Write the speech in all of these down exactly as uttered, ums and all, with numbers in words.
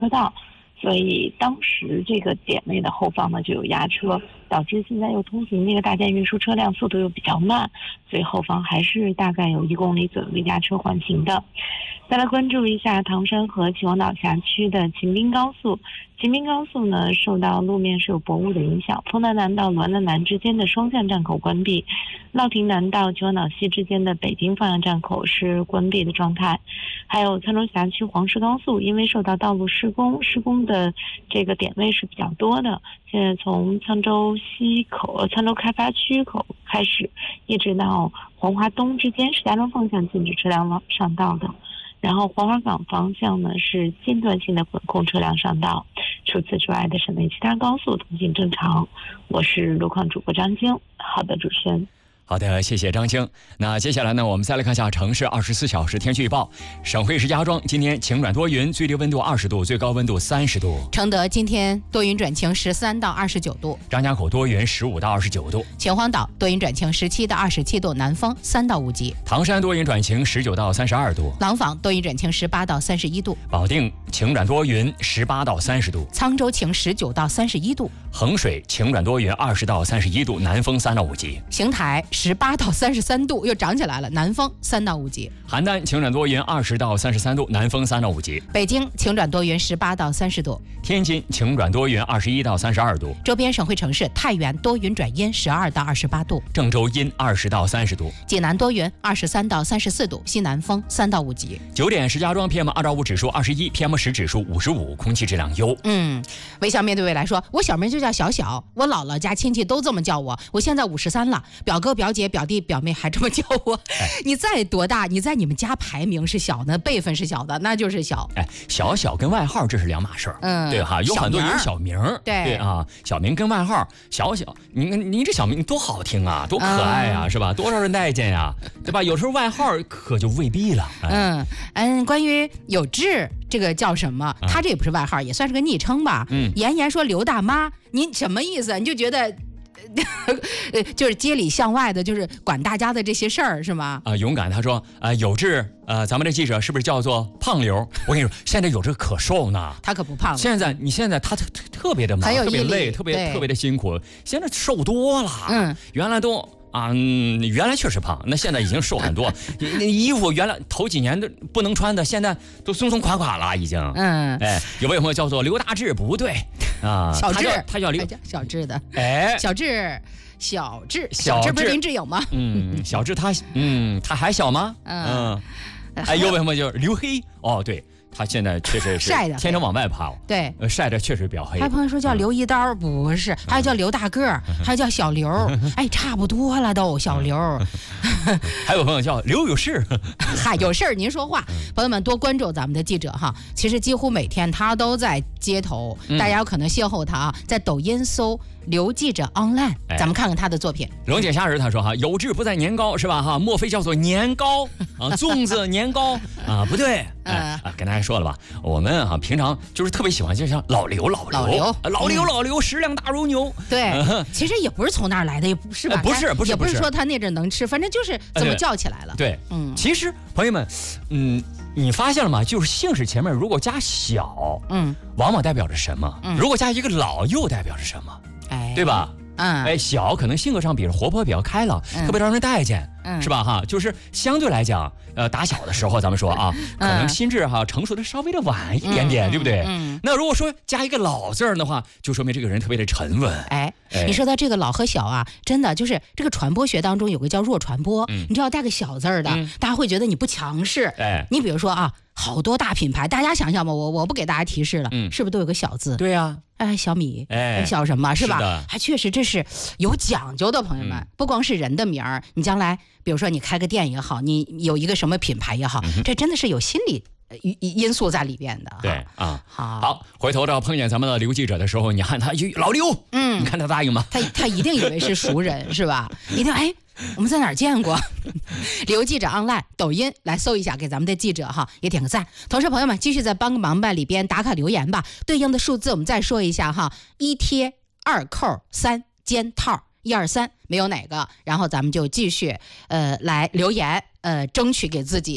车道，所以当时这个点位的后方呢就有压车，导致现在又通行那个大件运输车辆速度又比较慢，所以后方还是大概有一公里左右的压车缓行的。再来关注一下唐山和秦皇岛辖区的秦滨高速。秦滨高速呢，受到路面是有薄雾的影响，丰南南到滦南南之间的双向站口关闭，乐亭南到秦皇岛西之间的北京方向站口是关闭的状态。还有沧州辖区黄石高速，因为受到道路施工，施工的这个点位是比较多的，现在从沧州西口、沧州开发区口开始，一直到黄华东之间，石家庄方向禁止车辆上道的。然后黄花岗方向呢是间断性的管控车辆上道，除此之外的省内其他高速通行正常。我是路况主播张晶。好的，主持人。 好的，谢谢张晶。那接下来呢，我们再来看一下城市二十四小时天气预报。省会石家庄今天晴转多云，最低温度二十度，最高温度三十度。 承德今天多云转晴，十三到二十九度。 张家口多云，十五到二十九度。 秦皇岛多云转晴，十七到二十七度，南风三到五级。 唐山多云转晴，十九到三十二度。 廊坊多云转晴，十八到三十一度。 保定晴转多云，十八到三十度。 沧州晴，十九到三十一度。 衡水晴转多云，二十到三十一度，南风三到五级。 邢台十八到三十三度，又涨起来了，南风三到五级。 邯郸晴转多云，二十到三十三度，南风三到五级。 北京晴转多云，十八到三十度。 天津晴转多云，二十一到三十二度。 周边省会城市太原多云转阴，十二到二十八度。 郑州阴，二十到三十度。 济南多云，二十三到三十四度，西南风三到五级。 九点，石家庄 P M 二点五 指数二十一 ，P M 十 指数五十五，空气质量优。 嗯，微笑面对未来说，我小名就叫小小，我姥姥家亲戚都这么叫我，我现在五十三了，表哥表姐表弟表妹还这么叫我。哎、你再多大，你在你们家排名是小的，辈分是小的，那就是小。 哎，小小跟外号这是两码事儿。嗯，对哈，有很多有小名儿， 对对啊，小名跟外号，小小，你你这小名多好听啊，多可爱啊，嗯、是吧？多少人待见呀、啊，对吧？有时候外号可就未必了。哎、 嗯嗯，关于有志这个叫什么？他这也不是外号，也算是个昵称吧。嗯，妍妍说刘大妈，您什么意思？你就觉得？就是街里巷外的，就是管大家的这些事儿，是吗？ 啊、呃，勇敢他说，呃，有志，呃，咱们这记者是不是叫做胖刘？我跟你说，现在有这可瘦呢， 他可不胖了。 现在你现在他特特别的忙，特别累，特别特别的辛苦，现在瘦多了。嗯，原来都。啊、嗯，原来确实胖，那现在已经瘦很多。那衣服原来头几年都不能穿的，现在都松松垮垮了，已经。嗯，哎，有位朋友叫做刘大志，不对啊， 小志， 他叫刘小志的， 哎， 小志，小志，小志不是林志颖吗？ 嗯，小志他，嗯，他还小吗？嗯，嗯哎，有位朋友就是刘黑，哦，对。他现在确实是晒的， 天天往外跑， 对， 呃，晒的确实比较黑。 还有朋友说叫刘一刀，不是，还有叫刘大个儿，还有叫小刘，哎，差不多了都，小刘。 还有朋友叫刘有事， 嗨，有事儿您说话。朋友们多关注咱们的记者哈，其实几乎每天他都在街头，大家有可能邂逅他啊，在抖音搜刘记者 online， 咱们看看他的作品。 龙姐夏日他说哈，有志不在年糕是吧哈？莫非叫做年糕啊？粽子年糕啊？不对，哎啊，跟大家说了吧，我们啊平常就是特别喜欢，就像老刘老刘老刘老刘老刘食量大如牛。 对，其实也不是从那儿来的，也不是吧？ 不是不是， 也不是说他那阵能吃，反正就是这么叫起来了。 对，嗯，其实朋友们，嗯。你发现了吗？就是姓氏前面如果加小，嗯，往往代表着什么？嗯、如果加一个老，又代表着什么？哎，对吧？嗯，哎，小可能性格上比较活泼，比较开朗，嗯、特别让人待见，嗯、是吧？哈，就是相对来讲，呃，打小的时候，咱们说啊，可能心智哈成熟的稍微的晚一点点，嗯、对不对？嗯。那如果说加一个老字儿的话，就说明这个人特别的沉稳。 哎，哎你说到这个老和小啊，真的就是这个传播学当中有个叫弱传播，嗯、你知道带个小字儿的，嗯、大家会觉得你不强势。哎，你比如说啊。好多大品牌，大家想想吧，我我不给大家提示了，嗯，是不是都有个小字？ 对呀、啊， 哎，小米，哎，小什么是吧？是还确实这是有讲究的，朋友们，嗯、不光是人的名儿，你将来比如说你开个店也好，你有一个什么品牌也好，嗯、这真的是有心理因因素在里边的。 对啊，好，好，回头到碰见咱们的刘记者的时候，你喊他一句老刘，嗯，你看他答应吗？ 他他一定以为是熟人是吧？一定哎。我们在哪儿见过？刘记者 online 抖音来搜一下，给咱们的记者哈也点个赞。同时，朋友们继续在帮个忙吧里边打卡留言吧。对应的数字我们再说一下哈：一贴二扣三尖套，一二三没有哪个，然后咱们就继续呃来留言，呃争取给自己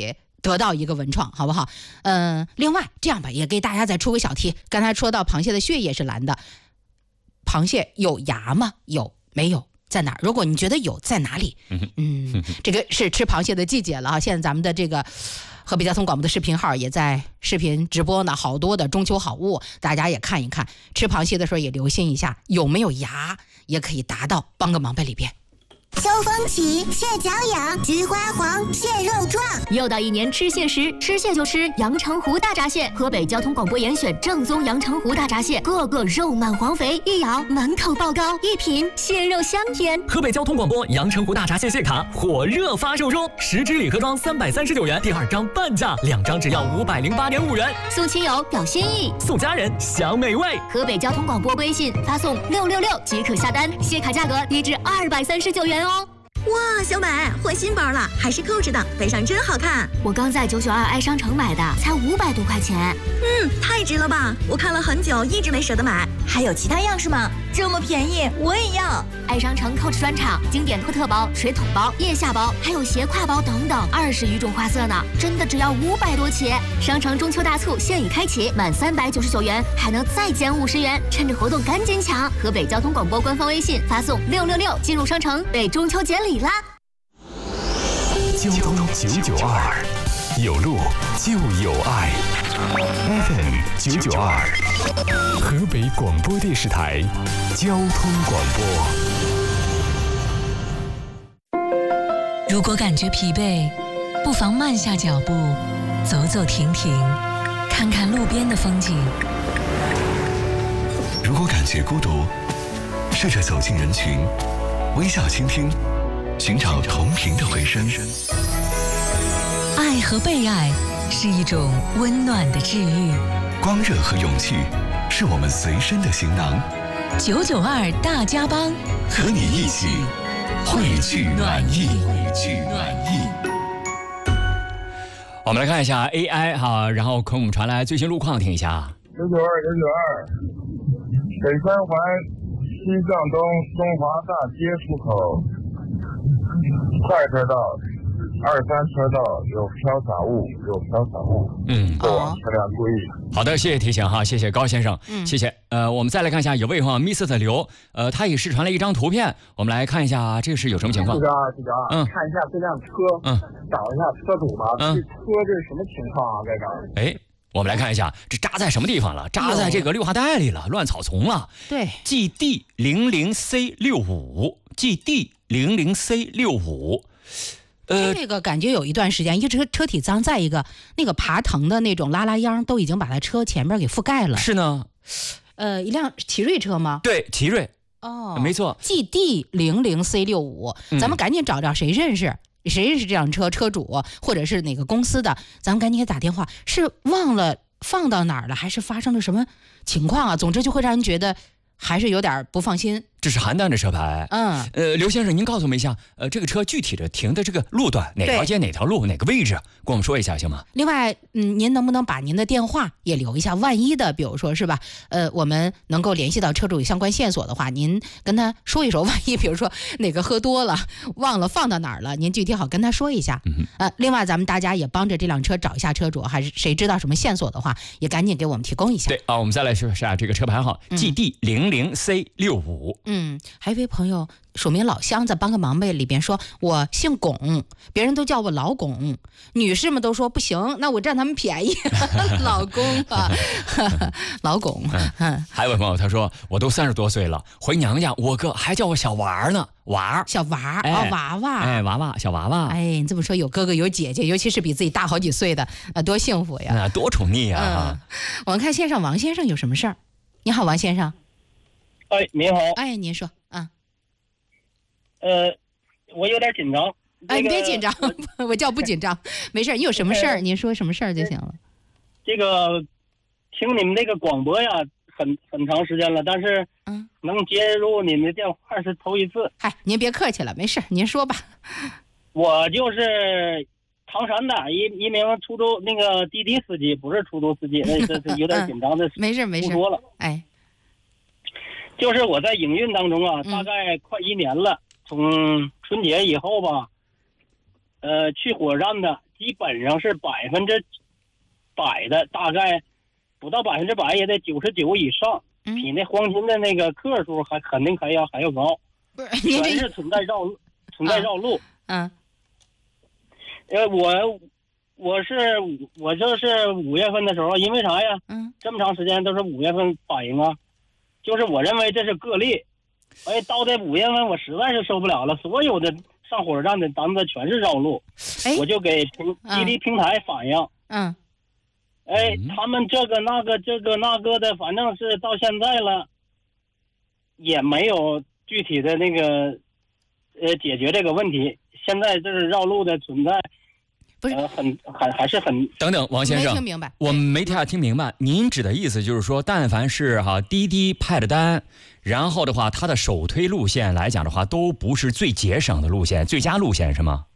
得到一个文创，好不好？嗯、呃，另外这样吧，也给大家再出个小题。刚才说到螃蟹的血液是蓝的，螃蟹有牙吗？有，没有？在哪儿？如果你觉得有，在哪里？嗯，这个是吃螃蟹的季节了啊！现在咱们的这个河北交通广播的视频号也在视频直播呢，好多的中秋好物，大家也看一看。吃螃蟹的时候也留心一下有没有牙，也可以达到帮个忙呗里边。 秋风起，蟹脚痒，菊花黄，蟹肉壮。 又到一年吃蟹时，吃蟹就吃阳澄湖大闸蟹。河北交通广播严选正宗阳澄湖大闸蟹，个个肉满黄肥，一咬满口爆膏，一品蟹肉香甜。 河北交通广播阳澄湖大闸蟹蟹卡火热发售中，十支礼盒装三百三十九元，第二张半价，两张只要五百零八点五元。 送亲友表心意， 送家人享美味。 河北交通广播微信发送六六六即可下单，蟹卡价格低至二百三十九元哦。 哇，小美换新包了，还是扣着的，背上真好看。 我刚在九九二爱商城买的，才五百多块钱。 嗯，太值了吧！我看了很久，一直没舍得买。还有其他样式吗？这么便宜，我也要。 爱商城 Coach 专场，经典托特包、水桶包、腋下包，还有斜挎包等等，二十余种花色呢，真的只要五百多起。商城中秋大促现已开启，满三百九十九元还能再减五十元，趁着活动赶紧抢！河北交通广播官方微信发送六六六进入商城，被中秋节礼啦！ 交通九九二，有路就有爱。F M 九九二，河北广播电视台交通广播。 如果感觉疲惫，不妨慢下脚步，走走停停，看看路边的风景。 如果感觉孤独，试着走进人群，微笑倾听，寻找同频的回声。 爱和被爱是一种温暖的治愈， 光热和勇气是我们随身的行囊。 九九二大家帮， 和你一起汇聚暖意，汇聚暖意。 我们来看一下 A I 哈，然后给我们传来最新路况，听一下。 九九二九九二，北三环西藏东中华大街出口快车道。二三车道有飘洒物，有飘洒物，嗯，过往车辆注意。 好的，谢谢提醒哈，谢谢高先生，嗯，谢谢。呃，我们再来看一下，有位哈 Miss 的刘，呃，他也试传了一张图片，我们来看一下，这是有什么情况？ 这个这个，嗯，看一下这辆车，嗯，找一下车主吧，嗯，这车这是什么情况啊？在这儿？ 哎，我们来看一下，这扎在什么地方了？扎在这个绿化带里了，乱草丛了。 对 ，G D 零零 C 六五 ，G D 零零 C 六五。 呃，这个感觉有一段时间，一个车车体脏，再一个那个爬藤的那种拉拉秧都已经把它车前面给覆盖了。 是呢， 呃，一辆奇瑞车吗？ 对，奇瑞。 哦， 没错 ，G D 零零 C 六五，咱们赶紧找找谁认识，谁认识这辆车车主，或者是哪个公司的，咱们赶紧给打电话。是忘了放到哪儿了，还是发生了什么情况啊？总之就会让人觉得还是有点不放心。 这是邯郸的车牌，嗯，呃，刘先生，您告诉我们一下，呃，这个车具体的停的这个路段，哪条街哪条路哪个位置，跟我们说一下行吗？ 另外，嗯，您能不能把您的电话也留一下？万一的，比如说是吧，呃，我们能够联系到车主相关线索的话，您跟他说一说。万一比如说哪个喝多了忘了放到哪儿了，您具体好跟他说一下。嗯、呃，另外咱们大家也帮着这辆车找一下车主，还是谁知道什么线索的话，也赶紧给我们提供一下。 对啊，我们再来说一下这个车牌号 G D 零零 C 六五。 嗯，还有一位朋友署名老乡在帮个忙呗里边说，我姓龚，别人都叫我老龚，女士们都说不行，那我占他们便宜。老公啊，老龚、 嗯。还有位朋友他说，我都三十多岁了，回娘家我哥还叫我小娃呢，娃小娃哎、哦、娃娃哎娃娃小娃娃。 哎，你这么说有哥哥有姐姐，尤其是比自己大好几岁的，啊，多幸福呀， 啊、多宠溺呀、啊嗯！我们看线上王先生有什么事儿？你好，王先生。 哎，你好。 哎，您说啊。 呃，我有点紧张。 哎，你别紧张，我, 我叫不紧张，没事。你有什么事儿，您说什么事儿就行了。 这个听你们这个广播呀，很很长时间了，但是嗯，能接入你们的电话是头一次。 嗨，您别客气了，没事，您说吧。 我就是唐山的一一名出租那个滴滴司机，不是出租司机，那这是有点紧张的。 没事没事。 说了， 哎。 就是我在营运当中啊，大概快一年了，从春节以后吧，呃，去火车站的基基本上是百分之百的，大概不到百分之百也得九十九以上，嗯、比那黄金的那个克数还肯定还要还要高。 不是，全是存在绕存在绕路。 嗯。 呃，我我是我就是五月份的时候，因为啥呀？ 嗯。 这么长时间都是五月份反应啊，就是我认为这是个例。哎，到这五月份我实在是受不了了，所有的上火车站的单子全是绕路， 哎、 我就给平滴滴平台反映。 嗯。 哎，他们这个那个这个那个的，反正是到现在了，也没有具体的那个呃解决这个问题。现在这是绕路的存在， 不是、 呃、很还还是很等等，王先生， 没听明白， 我没太听明白。您指的意思就是说，但凡是哈滴滴派的单，然后的话，它的首推路线来讲的话，都不是最节省的路线、最佳路线，是吗？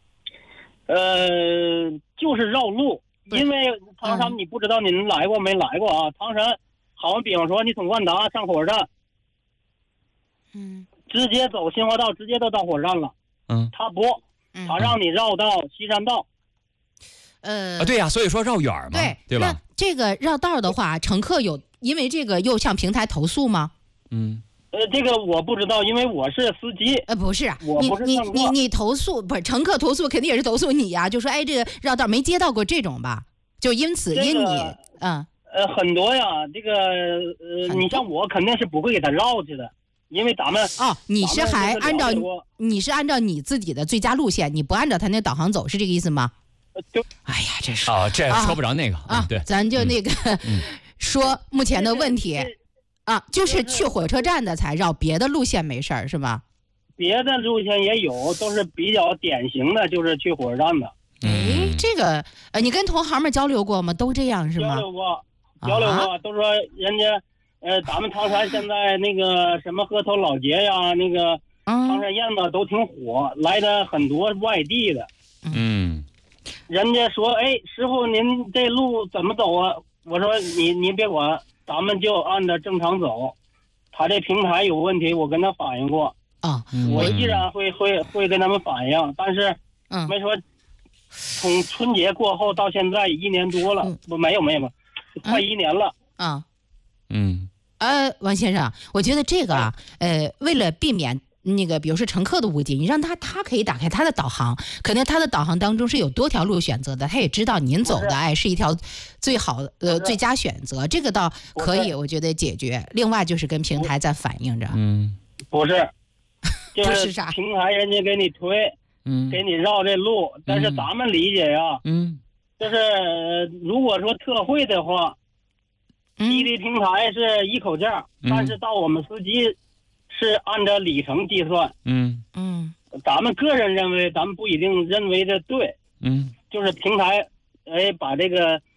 呃，就是绕路，因为唐山，你不知道您来过没来过啊？唐山，好像比方说你从万达上火车站， 嗯， 直接走新华道，直接都到火车站了。 嗯， 他不，他让你绕到西山道。 呃， 啊，对呀、啊，所以说绕远嘛， 对对吧？ 那这个绕道的话，乘客有因为这个又向平台投诉吗？ 嗯， 呃，这个我不知道，因为我是司机。 呃，不是啊， 我不是你你你你投诉不是乘客投诉，肯定也是投诉你呀、啊，就说哎，这个绕道没接到过这种吧？就因此、 这个、 因你嗯呃很多呀，这个呃，你像我肯定是不会给他绕去的。因为咱们哦，你是还按照你是按照你自己的最佳路线，你不按照他那导航走，是这个意思吗？ 就哎呀，这是哦，这说不着那个啊， 对， 咱就那个、嗯、说目前的问题啊，就是去火车站的才绕，别的路线没事儿是吧？ 别的路线也有，都是比较典型的，就是去火车站的。 哎，这个呃，你跟同行们交流过吗？都这样是吗？ 交流过，交流过，啊、都说人家。呃，咱们唐山现在那个什么河头老街呀，那个唐山燕子都挺火，来的很多外地的。 嗯， 人家说，哎，师傅您这路怎么走啊？我说你你别管，咱们就按照正常走。他这平台有问题，我跟他反映过。 啊、 哦，我依然会会会跟他们反映，但是没说从春节过后到现在一年多了，不、嗯、没有没有，快一年了。 啊。 嗯， 呃，王先生，我觉得这个啊，呃，为了避免那个，比如说乘客的误解，你让他他可以打开他的导航，可能他的导航当中是有多条路选择的，他也知道您走的哎是一条最好呃最佳选择，这个倒可以，我觉得解决。另外就是跟平台在反映着， 嗯， 不是， 就是啥？ 平台人家给你推， 嗯， 给你绕这路，但是咱们理解呀， 嗯， 就是如果说特惠的话。滴滴平台是一口价、嗯，但是到我们司机是按照里程计算。 嗯嗯， 咱们个人认为，咱们不一定认为的对。 嗯， 就是平台，哎，把这个